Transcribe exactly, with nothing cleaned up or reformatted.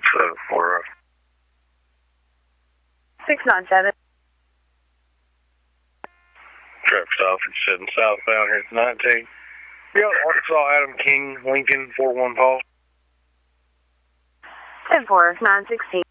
seven four. six nine seven. Traffic stop for seven southbound here to nineteen. Yep, Arkansas Adam King, Lincoln, four one Paul. ten four, nine sixteen.